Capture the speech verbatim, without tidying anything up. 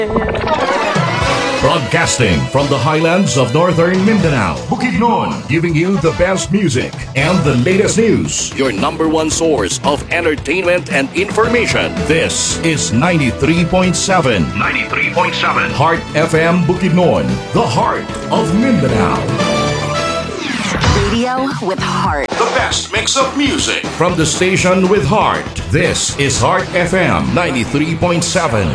Broadcasting from the highlands of northern Mindanao, Bukidnon, giving you the best music and the latest news. Your number one source of entertainment and information. This is ninety-three point seven. ninety-three point seven. Heart F M Bukidnon, the heart of Mindanao. Radio with heart. The best mix of music from the station with heart. This is Heart F M ninety-three point seven.